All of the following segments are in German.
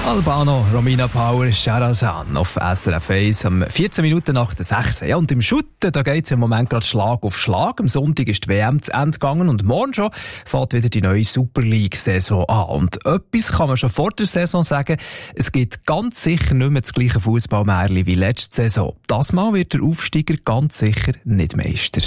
Albano, Romina Power, Sherazan auf SRF 1 um 14 Minuten nach der 6. Ja, und im Schutten, da geht es im Moment gerade Schlag auf Schlag. Am Sonntag ist die WM zu Ende gegangen und morgen schon fängt wieder die neue Super League-Saison an. Und etwas kann man schon vor der Saison sagen, es gibt ganz sicher nicht mehr das gleiche Fußballmärchen wie letzte Saison. Das Mal wird der Aufsteiger ganz sicher nicht Meister.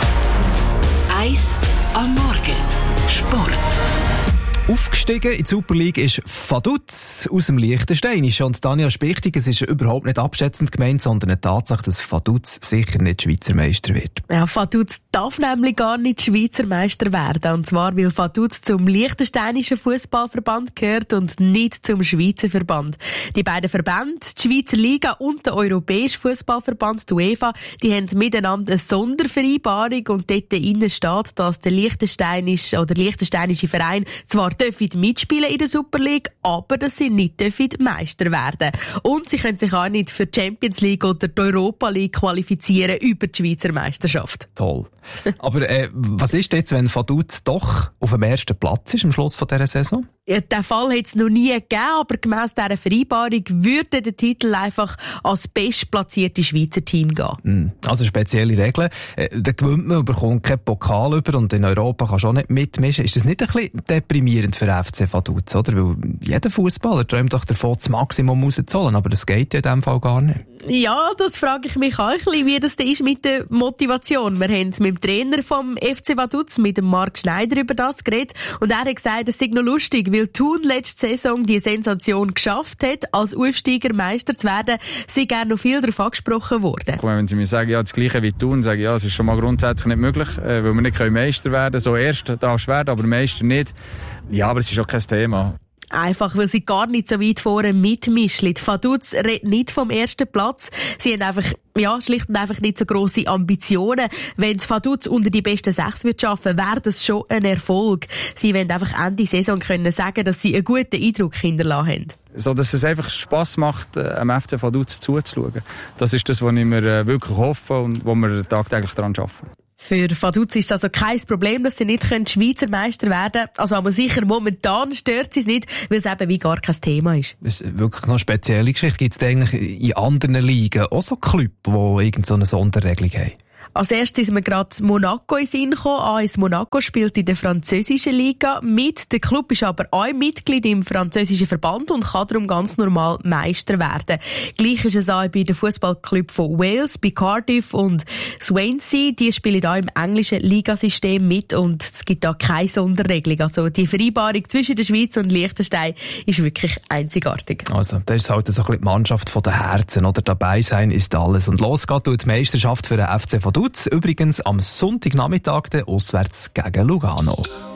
1 am Morgen. Sport. Aufgestiegen in die Super League ist Vaduz aus dem Liechtensteinischen. Und Daniel Spichtig, es ist überhaupt nicht abschätzend gemeint, sondern eine Tatsache, dass Vaduz sicher nicht Schweizer Meister wird. Ja, Vaduz darf nämlich gar nicht Schweizer Meister werden. Und zwar, weil Vaduz zum Liechtensteinischen Fußballverband gehört und nicht zum Schweizer Verband. Die beiden Verbände, die Schweizer Liga und der Europäische Fußballverband, die UEFA, die haben miteinander eine Sondervereinbarung und dort innen steht, dass der liechtensteinische Verein zwar dürfen mitspielen in der Super League, aber dass sie nicht dürfen Meister werden. Und sie können sich auch nicht für die Champions League oder die Europa League qualifizieren über die Schweizer Meisterschaft. Toll. Aber was ist jetzt, wenn Vaduz doch auf dem ersten Platz ist am Schluss von dieser Saison? Ja, den Fall hat es noch nie gegeben, aber gemäss dieser Vereinbarung würde der Titel einfach als bestplatzierte Schweizer Team gehen. Also spezielle Regeln. Da gewinnt man, bekommt keinen Pokal über und in Europa kann schon nicht mitmischen. Ist das nicht ein bisschen deprimierend für FC Vaduz, oder? Weil jeder Fußballer träumt doch davon, das Maximum rauszuholen, aber das geht ja in diesem Fall gar nicht. Ja, das frage ich mich auch ein bisschen, wie das ist mit der Motivation. Wir haben mit dem Trainer vom FC Vaduz, mit dem Marc Schneider, über das geredet und er hat gesagt, es sei noch lustig, weil Thun letzte Saison die Sensation geschafft hat, als Aufsteiger Meister zu werden, sei gerne noch viel darauf angesprochen worden. Wenn sie mir sagen, ja, das Gleiche wie Thun, sage ich, ja, es ist schon mal grundsätzlich nicht möglich, weil wir nicht Meister werden können. So erst darfst du werden, aber Meister nicht. Ja, aber es ist auch kein Thema. Einfach, weil sie gar nicht so weit vorne mitmischen. Vaduz redet nicht vom ersten Platz. Sie haben einfach, schlicht und einfach nicht so grosse Ambitionen. Wenn es Vaduz unter die besten 6 wird schaffen, wäre das schon ein Erfolg. Sie wollen einfach Ende Saison können sagen, dass sie einen guten Eindruck hinterlassen haben. So, dass es einfach Spass macht, am FC Vaduz zuzuschauen. Das ist das, was ich mir wirklich hoffe und wo wir tagtäglich daran arbeiten. Für Vaduz ist es also kein Problem, dass sie nicht Schweizer Meister werden können. Also aber sicher, momentan stört sie es nicht, weil es eben wie gar kein Thema ist. Das ist wirklich noch eine spezielle Geschichte. Gibt es eigentlich in anderen Ligen auch so Clubs, die irgendeine Sonderregelung haben? Als erstes ist mir gerade Monaco in den Sinn gekommen. AS Monaco spielt in der französischen Liga mit. Der Club ist aber auch Mitglied im französischen Verband und kann darum ganz normal Meister werden. Gleich ist es auch bei den Fußballclub von Wales, bei Cardiff und Swansea. Die spielen auch im englischen Ligasystem mit und es gibt da keine Sonderregelung. Also die Vereinbarung zwischen der Schweiz und Liechtenstein ist wirklich einzigartig. Also das ist halt so ein bisschen die Mannschaft von den Herzen, oder? Dabei sein ist alles. Und los geht die Meisterschaft für den FC Vaduz. Übrigens am Sonntagnachmittag auswärts gegen Lugano.